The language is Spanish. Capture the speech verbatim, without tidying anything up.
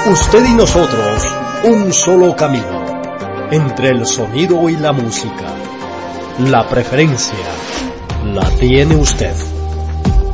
Usted y nosotros, un solo camino, entre el sonido y la música. La preferencia la tiene usted.